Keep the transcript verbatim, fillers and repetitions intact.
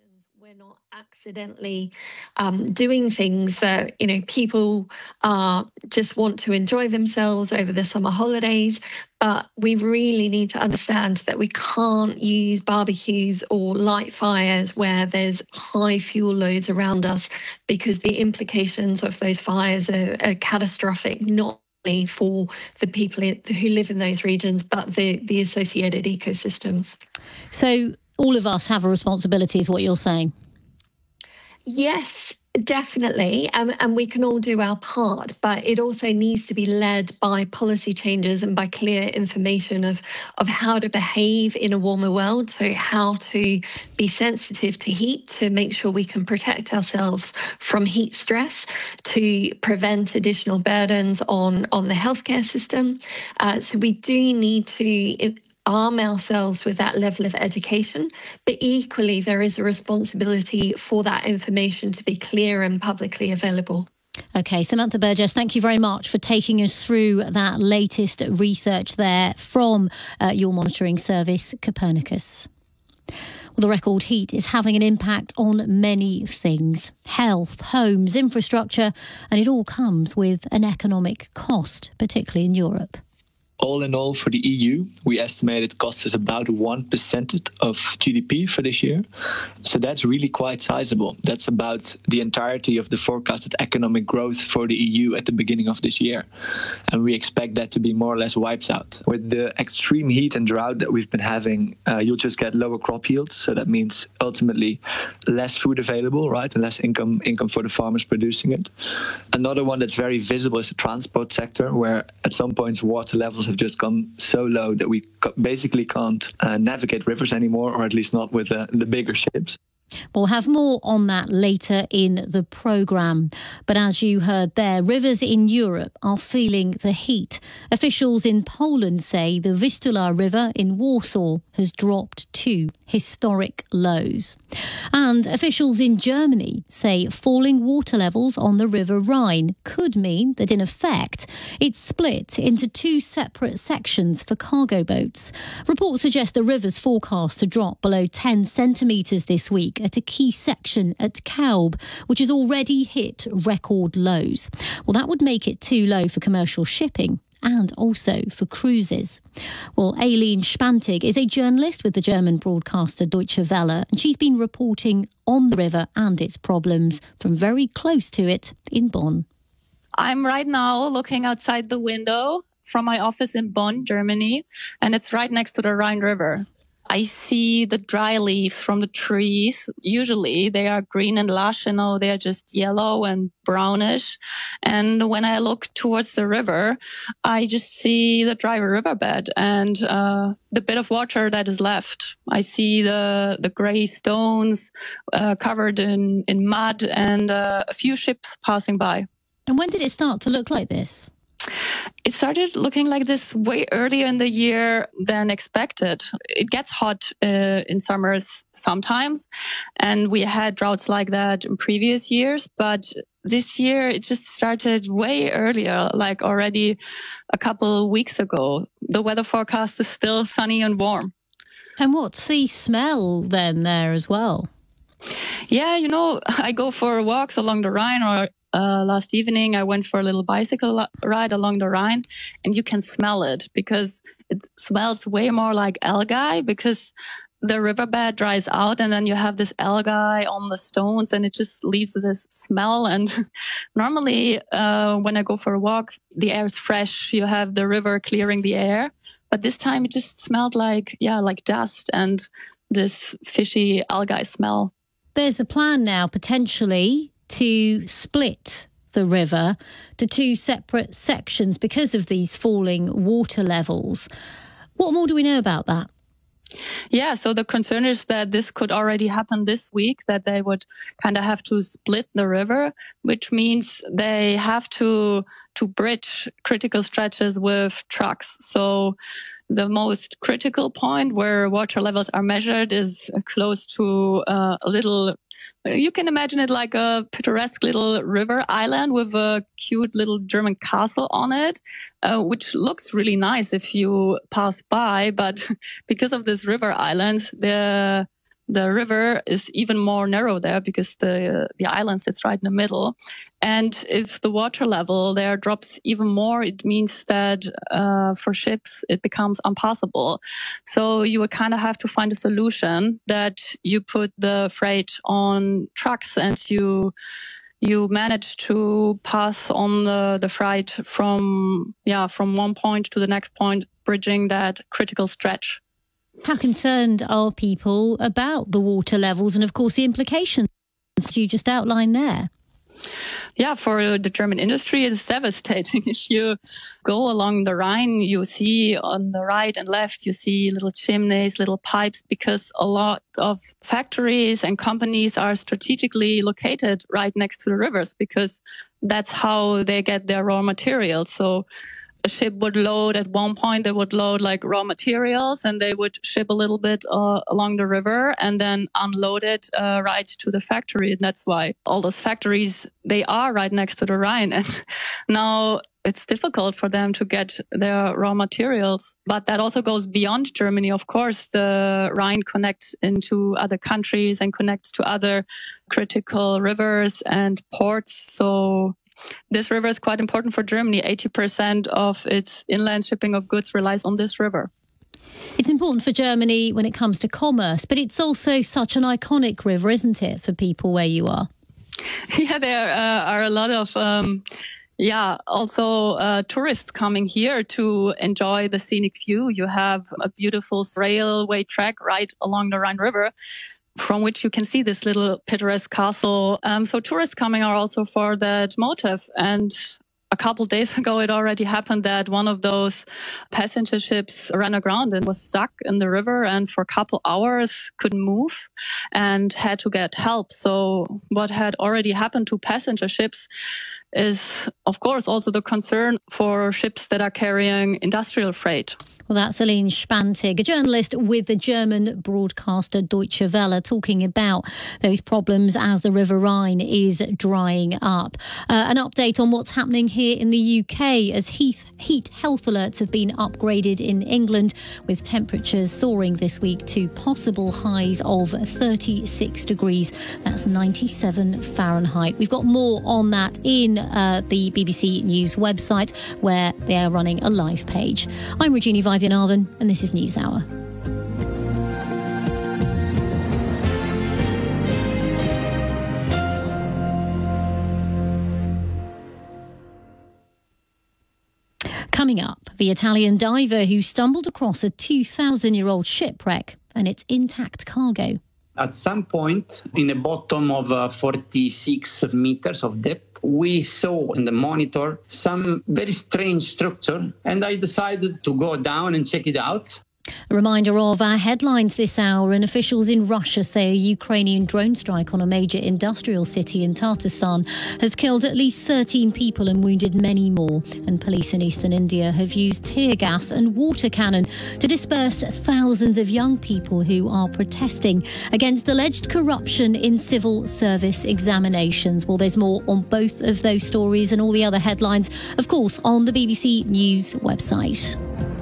we're not accidentally um, doing things that, you know, people uh, just want to enjoy themselves over the summer holidays. But we really need to understand that we can't use barbecues or light fires where there's high fuel loads around us, because the implications of those fires are, are catastrophic, not only for the people who live in those regions, but the, the associated ecosystems. So all of us have a responsibility, is what you're saying? Yes, definitely. Um, and we can all do our part, but it also needs to be led by policy changes and by clear information of, of how to behave in a warmer world. So how to be sensitive to heat, to make sure we can protect ourselves from heat stress, to prevent additional burdens on, on the healthcare system. Uh, so we do need to arm ourselves with that level of education, but equally there is a responsibility for that information to be clear and publicly available. OK, Samantha Burgess, thank you very much for taking us through that latest research there from uh, your monitoring service, Copernicus. Well, the record heat is having an impact on many things: health, homes, infrastructure, and it all comes with an economic cost, particularly in Europe. All in all, for the E U, we estimate it costs us about one percent of G D P for this year. So that's really quite sizable. That's about the entirety of the forecasted economic growth for the E U at the beginning of this year. And we expect that to be more or less wiped out. With the extreme heat and drought that we've been having, uh, you'll just get lower crop yields. So that means ultimately less food available, right? And less income, income for the farmers producing it. Another one that's very visible is the transport sector, where at some points water levels have just gone so low that we basically can't uh, navigate rivers anymore, or at least not with uh, the bigger ships. We'll have more on that later in the programme. But as you heard there, rivers in Europe are feeling the heat. Officials in Poland say the Vistula River in Warsaw has dropped to historic lows. And officials in Germany say falling water levels on the River Rhine could mean that, in effect, it's split into two separate sections for cargo boats. Reports suggest the river's forecast to drop below ten centimetres this week at a key section at Kaub, which has already hit record lows. Well, that would make it too low for commercial shipping and also for cruises. Well, Aileen Spantig is a journalist with the German broadcaster Deutsche Welle, and she's been reporting on the river and its problems from very close to it in Bonn. I'm right now looking outside the window from my office in Bonn, Germany, and it's right next to the Rhine River. I see the dry leaves from the trees. Usually they are green and lush, you know, they're just yellow and brownish. And when I look towards the river, I just see the dry riverbed and uh, the bit of water that is left. I see the the gray stones uh, covered in, in mud and uh, a few ships passing by. And when did it start to look like this? It started looking like this way earlier in the year than expected. It gets hot uh, in summers sometimes, and we had droughts like that in previous years. But this year, it just started way earlier, like already a couple weeks ago. The weather forecast is still sunny and warm. And what's the smell then there as well? Yeah, you know, I go for walks along the Rhine, or Uh, last evening, I went for a little bicycle ride along the Rhine, and you can smell it because it smells way more like algae, because the riverbed dries out and then you have this algae on the stones and it just leaves this smell. And normally, uh, when I go for a walk, the air is fresh. You have the river clearing the air. But this time it just smelled like, yeah, like dust and this fishy algae smell. There's a plan now, potentially, to split the river to two separate sections because of these falling water levels. What more do we know about that? Yeah, so the concern is that this could already happen this week, that they would kind of have to split the river, which means they have to to bridge critical stretches with trucks. So the most critical point where water levels are measured is close to uh, a little, you can imagine it like a picturesque little river island with a cute little German castle on it, uh, which looks really nice if you pass by. But because of this river island, the the river is even more narrow there because the the island sits right in the middle. And if the water level there drops even more, it means that uh, for ships, it becomes impossible. So you would kind of have to find a solution that you put the freight on trucks and you you manage to pass on the, the freight from, yeah, from one point to the next point, bridging that critical stretch. How concerned are people about the water levels and, of course, the implications you just outlined there? Yeah, for the German industry, it's devastating. If you go along the Rhine, you see on the right and left, you see little chimneys, little pipes, because a lot of factories and companies are strategically located right next to the rivers, because that's how they get their raw materials. So a ship would load at one point, they would load like raw materials and they would ship a little bit uh, along the river and then unload it uh, right to the factory. And that's why all those factories, they are right next to the Rhine. And now it's difficult for them to get their raw materials. But that also goes beyond Germany. Of course, the Rhine connects into other countries and connects to other critical rivers and ports. So this river is quite important for Germany. eighty percent of its inland shipping of goods relies on this river. It's important for Germany when it comes to commerce, but it's also such an iconic river, isn't it, for people where you are? Yeah, there uh, are a lot of, um, yeah, also uh, tourists coming here to enjoy the scenic view. You have a beautiful railway track right along the Rhine River, from which you can see this little picturesque castle. Um, so tourists coming are also for that motive. And a couple of days ago, it already happened that one of those passenger ships ran aground and was stuck in the river and for a couple hours couldn't move and had to get help. So what had already happened to passenger ships is, of course, also the concern for ships that are carrying industrial freight. Well, that's Aline Spantig, a journalist with the German broadcaster Deutsche Welle, talking about those problems as the River Rhine is drying up. Uh, an update on what's happening here in the U K as heat, heat health alerts have been upgraded in England, with temperatures soaring this week to possible highs of thirty-six degrees. That's ninety-seven Fahrenheit. We've got more on that in uh, the B B C News website, where they are running a live page. I'm Regina Vaidyanathan, and this is NewsHour. Coming up, the Italian diver who stumbled across a two thousand year old shipwreck and its intact cargo. At some point, in the bottom of uh, forty-six meters of depth, we saw in the monitor some very strange structure, and I decided to go down and check it out. A reminder of our headlines this hour, and officials in Russia say a Ukrainian drone strike on a major industrial city in Tatarstan has killed at least thirteen people and wounded many more. And police in eastern India have used tear gas and water cannon to disperse thousands of young people who are protesting against alleged corruption in civil service examinations. Well, there's more on both of those stories and all the other headlines, of course, on the B B C News website.